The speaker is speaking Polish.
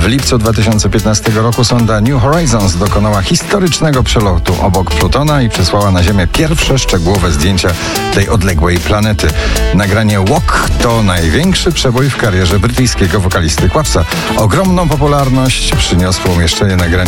W lipcu 2015 roku sonda New Horizons dokonała historycznego przelotu obok Plutona i przesłała na Ziemię pierwsze szczegółowe zdjęcia tej odległej planety. Nagranie Walk to największy przebój w karierze brytyjskiego wokalisty Quabsa. Ogromną popularność przyniosło umieszczenie nagrania